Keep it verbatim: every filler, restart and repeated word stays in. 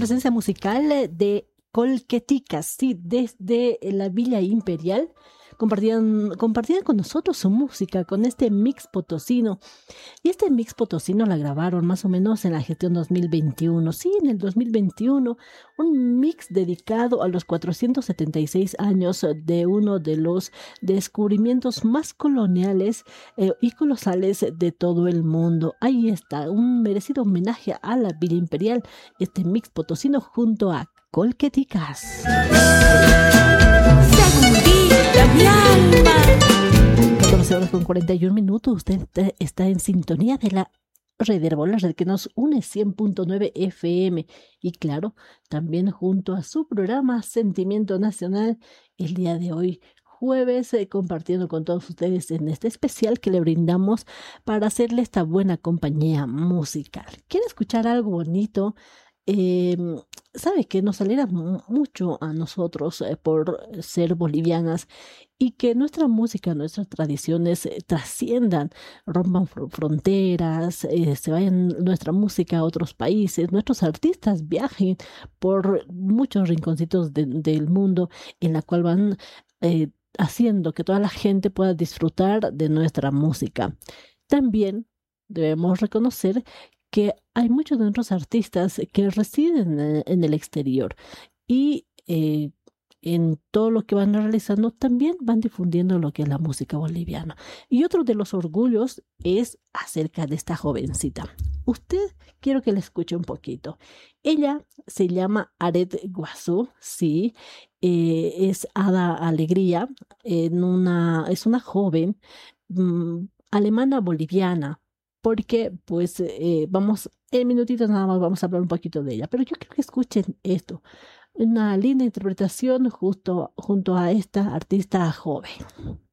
presencia musical de Colqueticas, sí, desde la Villa Imperial. Compartían, compartían con nosotros su música, con este mix potosino. Y este mix potosino la grabaron más o menos en la gestión dos mil veintiuno. Sí, en el dos mil veintiuno, un mix dedicado a los cuatrocientos setenta y seis años de uno de los descubrimientos más coloniales eh, y colosales de todo el mundo. Ahí está, un merecido homenaje a la Villa Imperial, este mix potosino junto a Colqueticas. Mi alma. catorce horas con cuarenta y un minutos. Usted está en sintonía de la red Herbo, la red que nos une cien punto nueve F M. Y claro, también junto a su programa Sentimiento Nacional, el día de hoy, jueves, eh, compartiendo con todos ustedes en este especial que le brindamos para hacerle esta buena compañía musical. ¿Quiere escuchar algo bonito? Eh, sabe que nos alegra mucho a nosotros eh, por ser bolivianas y que nuestra música, nuestras tradiciones eh, trasciendan, rompan fr- fronteras, eh, se vayan nuestra música a otros países, nuestros artistas viajen por muchos rinconcitos de- del mundo en la cual van eh, haciendo que toda la gente pueda disfrutar de nuestra música. También debemos reconocer que hay muchos de nuestros artistas que residen en, en el exterior y eh, en todo lo que van realizando también van difundiendo lo que es la música boliviana. Y otro de los orgullos es acerca de esta jovencita. Usted quiero que le escuche un poquito. Ella se llama Aret Guazú, sí, eh, es Hada Alegría, en una, es una joven mm, alemana boliviana porque pues eh, vamos, en minutitos nada más vamos a hablar un poquito de ella, pero yo quiero que escuchen esto, una linda interpretación justo junto a esta artista joven.